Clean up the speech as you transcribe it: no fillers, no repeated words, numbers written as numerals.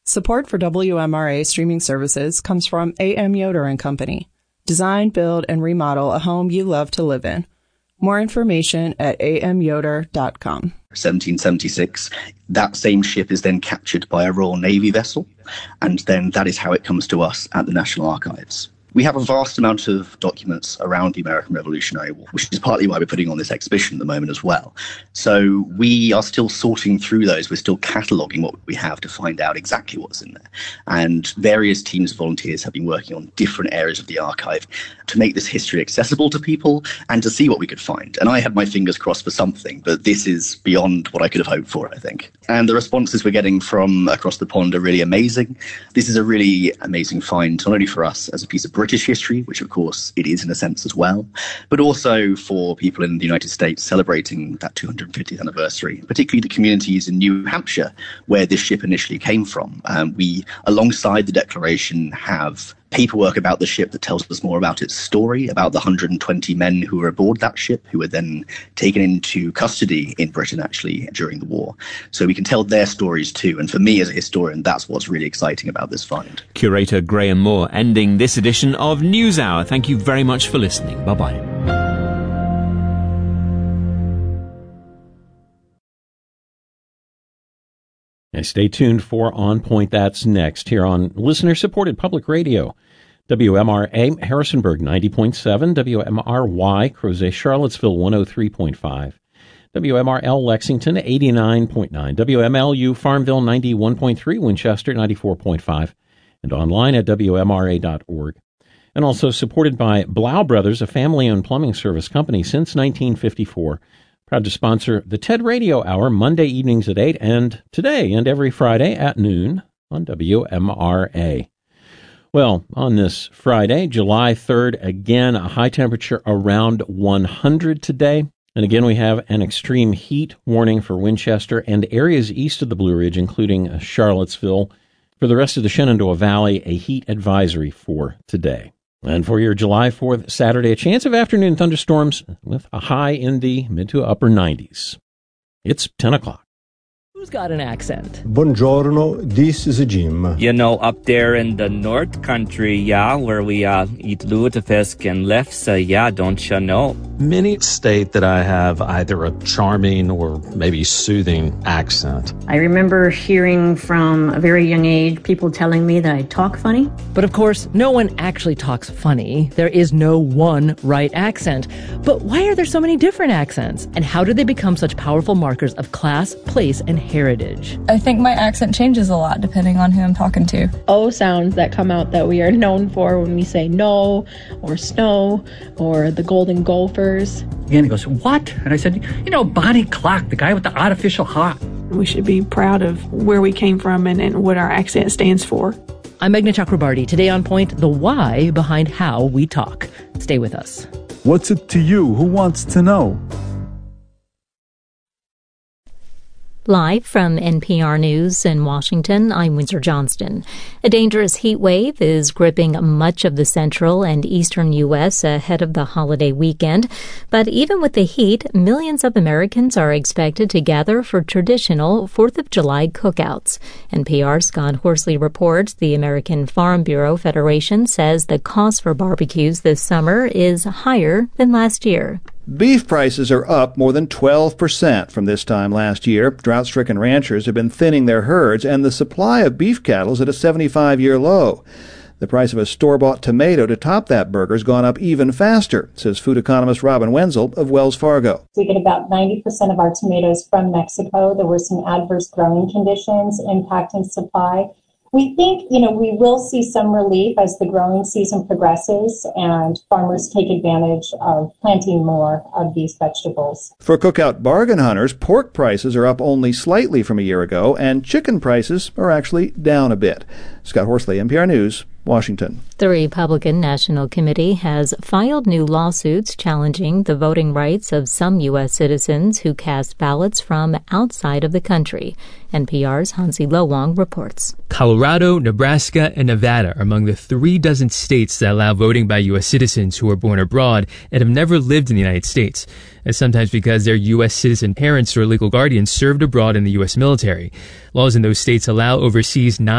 Support for WMRA streaming services comes from A.M. Yoder & Company. Design, build, and remodel a home you love to live in. More information at amyoder.com. 1776, that same ship is then captured by a Royal Navy vessel, and then that is how it comes to us at the National Archives. We have a vast amount of documents around the American Revolutionary War, which is partly why we're putting on this exhibition at the moment as well. So we are still sorting through those. We're still cataloguing what we have to find out exactly what's in there. And various teams of volunteers have been working on different areas of the archive to make this history accessible to people and to see what we could find. And I had my fingers crossed for something, but this is beyond what I could have hoped for, I think. And the responses we're getting from across the pond are really amazing. This is a really amazing find, not only for us as a piece of British history, which of course it is in a sense as well, but also for people in the United States celebrating that 250th anniversary, particularly the communities in New Hampshire where this ship initially came from. We, alongside the Declaration, have paperwork about the ship that tells us more about its story, about the 120 men who were aboard that ship, who were then taken into custody in Britain, actually, during the war. So we can tell their stories too. And for me as a historian, that's what's really exciting about this find. Curator Graham Moore ending this edition of NewsHour. Thank you very much for listening. Bye-bye. And stay tuned for On Point. That's next here on listener-supported public radio. WMRA Harrisonburg 90.7, WMRY Crozet Charlottesville 103.5, WMRL Lexington 89.9, WMLU Farmville 91.3, Winchester 94.5, and online at WMRA.org. And also supported by Blau Brothers, a family-owned plumbing service company since 1954. Proud to sponsor the TED Radio Hour Monday evenings at 8 and today and every Friday at noon on WMRA. Well, on this Friday, July 3rd, again, a high temperature around 100 today. And again, we have an extreme heat warning for Winchester and areas east of the Blue Ridge, including Charlottesville. For the rest of the Shenandoah Valley, a heat advisory for today. And for your July 4th, Saturday, a chance of afternoon thunderstorms with a high in the mid to upper 90s. It's 10 o'clock. Who's got an accent? Buongiorno, this is Jim. You know, up there in the North Country, yeah, where we eat lutefisk and lefse, yeah, don't you know? Many state that I have either a charming or maybe soothing accent. I remember hearing from a very young age people telling me that I talk funny. But of course, no one actually talks funny. There is no one right accent. But why are there so many different accents? And how do they become such powerful markers of class, place, and heritage? I think my accent changes a lot depending on who I'm talking to. O sounds that come out that we are known for when we say no, or snow, or the golden gopher. And he goes, what? And I said, you know, Bonnie Clark, the guy with the artificial heart. We should be proud of where we came from and what our accent stands for. I'm Meghna Chakrabarty. Today on Point, the why behind how we talk. Stay with us. What's it to you? Who wants to know? Live from NPR News in Washington, I'm Windsor Johnston. A dangerous heat wave is gripping much of the central and eastern U.S. ahead of the holiday weekend. But even with the heat, millions of Americans are expected to gather for traditional 4th of July cookouts. NPR's Scott Horsley reports the American Farm Bureau Federation says the cost for barbecues this summer is higher than last year. Beef prices are up more than 12% from this time last year. Drought-stricken ranchers have been thinning their herds, and the supply of beef cattle is at a 75-year low. The price of a store-bought tomato to top that burger has gone up even faster, says food economist Robin Wenzel of Wells Fargo. We get about 90% of our tomatoes from Mexico. There were some adverse growing conditions impacting supply. We think, we will see some relief as the growing season progresses and farmers take advantage of planting more of these vegetables. For cookout bargain hunters, pork prices are up only slightly from a year ago, and chicken prices are actually down a bit. Scott Horsley, NPR News, Washington. The Republican National Committee has filed new lawsuits challenging the voting rights of some U.S. citizens who cast ballots from outside of the country. NPR's Hansi Lowong reports. Colorado, Nebraska, and Nevada are among the 36 states that allow voting by U.S. citizens who are born abroad and have never lived in the United States, and sometimes because their U.S. citizen parents or legal guardians served abroad in the U.S. military. Laws in those states allow overseas